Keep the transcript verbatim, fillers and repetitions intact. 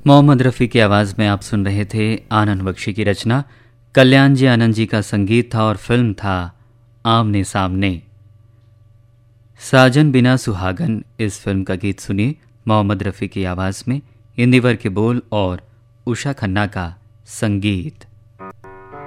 मोहम्मद रफ़ी की आवाज़ में आप सुन रहे थे आनंद बख्शी की रचना। कल्याण जी आनंद जी का संगीत था और फिल्म था आमने सामने। साजन बिना सुहागन इस फिल्म का गीत सुनिए मोहम्मद रफ़ी की आवाज़ में, इंदिवर के बोल और उषा खन्ना का संगीत।